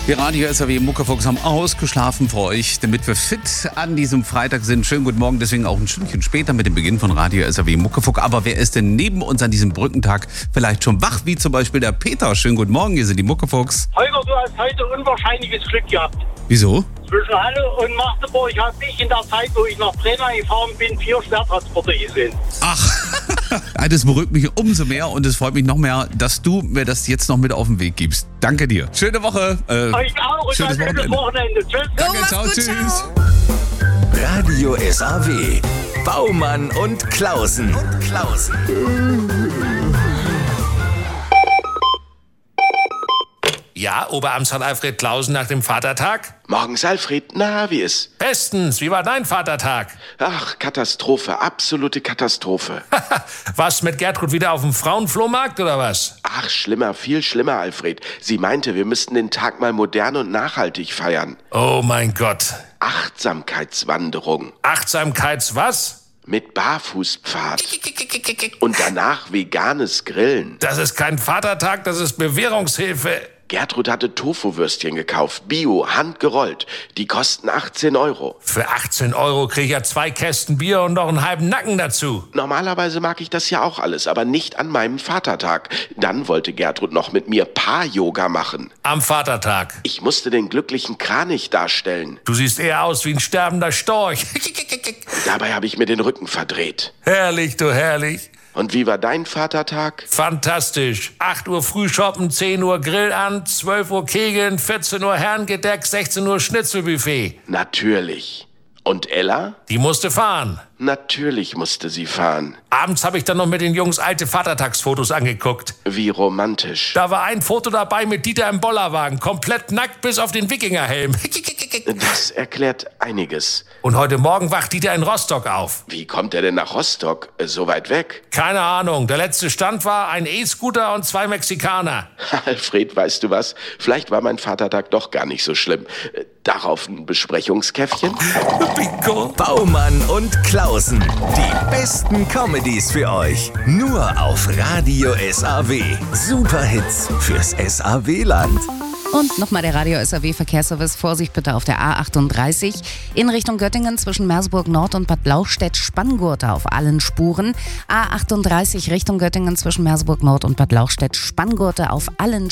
Wir Radio SAW Muckefuchs haben ausgeschlafen für euch, damit wir fit an diesem Freitag sind. Schönen guten Morgen, deswegen auch ein Stündchen später mit dem Beginn von Radio SAW Muckefuck. Aber wer ist denn neben uns an diesem Brückentag vielleicht schon wach, wie zum Beispiel der Peter? Schönen guten Morgen, hier sind die Muckefuchs. Holger, du hast heute unwahrscheinliches Glück gehabt. Wieso? Zwischen Halle und Magdeburg habe ich in der Zeit, wo ich nach Brenner gefahren bin, 4 Schwertransporter gesehen. Ach, das beruhigt mich umso mehr und es freut mich noch mehr, dass du mir das jetzt noch mit auf den Weg gibst. Danke dir. Schöne Woche. Euch auch und schönes schönes Wochenende. Tschüss. Danke, ciao, gut, tschüss. ciao. Radio SAW. Baumann und Klausen. Ja, Oberamtsrat Alfred Klausen nach dem Vatertag? Morgens, Alfred. Na, wie ist? Bestens. Wie war dein Vatertag? Ach, Katastrophe. Absolute Katastrophe. Was, mit Gertrud wieder auf dem Frauenflohmarkt oder was? Ach, schlimmer, viel schlimmer, Alfred. Sie meinte, wir müssten den Tag mal modern und nachhaltig feiern. Oh mein Gott. Achtsamkeitswanderung. Was? Mit Barfußpfad. Und danach veganes Grillen. Das ist kein Vatertag, das ist Bewährungshilfe. Gertrud hatte Tofu-Würstchen gekauft. Bio, handgerollt. Die kosten 18 €. Für 18 € krieg ich ja 2 Kästen Bier und noch einen halben Nacken dazu. Normalerweise mag ich das ja auch alles, aber nicht an meinem Vatertag. Dann wollte Gertrud noch mit mir Paar-Yoga machen. Am Vatertag. Ich musste den glücklichen Kranich darstellen. Du siehst eher aus wie ein sterbender Storch. Dabei habe ich mir den Rücken verdreht. Herrlich, du herrlich. Und wie war dein Vatertag? Fantastisch. 8 Uhr früh shoppen, 10 Uhr Grill an, 12 Uhr Kegeln, 14 Uhr Herrengedeck, 16 Uhr Schnitzelbuffet. Natürlich. Und Ella? Die musste fahren. Natürlich musste sie fahren. Abends habe ich dann noch mit den Jungs alte Vatertagsfotos angeguckt. Wie romantisch. Da war ein Foto dabei mit Dieter im Bollerwagen, komplett nackt bis auf den Wikingerhelm. Das erklärt einiges. Und heute Morgen wacht Dieter in Rostock auf. Wie kommt er denn nach Rostock? So weit weg? Keine Ahnung, der letzte Stand war ein E-Scooter und 2 Mexikaner. Alfred, weißt du was? Vielleicht war mein Vatertag doch gar nicht so schlimm. Darauf ein Besprechungskäffchen? Bingo. Baumann und Klausen. Die besten Comedies für euch. Nur auf Radio SAW. Superhits fürs SAW-Land. Und nochmal der Radio SAW Verkehrsservice. Vorsicht bitte auf der A38 in Richtung Göttingen zwischen Merseburg Nord und Bad Lauchstädt-Spangurte auf allen Spuren. A38 Richtung Göttingen zwischen Merseburg Nord und Bad Lauchstädt-Spangurte auf allen